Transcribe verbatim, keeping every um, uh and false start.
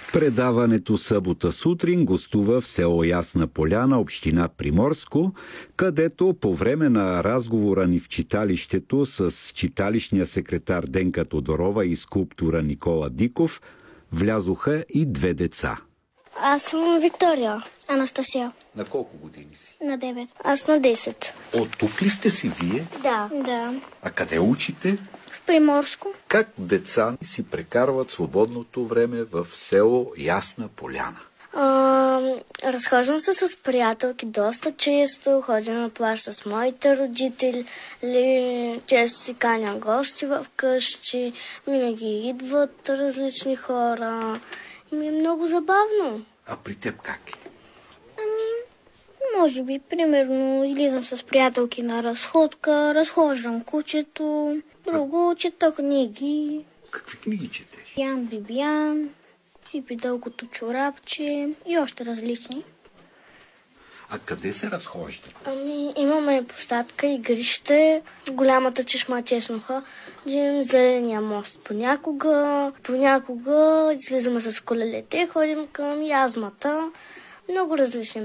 Предаването събота сутрин гостува в село Ясна поляна, община Приморско, където по време на разговора ни в читалището с читалищния секретар Денка Тодорова и скулптора Никола Диков влязоха и две деца. Аз съм Виктория. Анастасия. На колко години си? На девет. Аз на десет. От тук ли сте си вие? Да. Да. А къде учите? В Приморско. Как деца си прекарват свободното време в село Ясна поляна? А, разхождам се с приятелки доста често, ходя на плаж с моите родители, често си каня гости в къщи, винаги идват различни хора. Ми е много забавно. А при теб как е? Ами, може би, примерно, излизам с приятелки на разходка, разхождам кучето, друго чета книги. Какви книги четеш? Ян Бибиян, Пипи дългото чорапче и още различни. А къде се разхожда? Ами, имаме площадка, игрище, голямата чешма Чесноха, ходим зеления мост понякога, понякога излизаме с колелете, ходим към язмата, много различни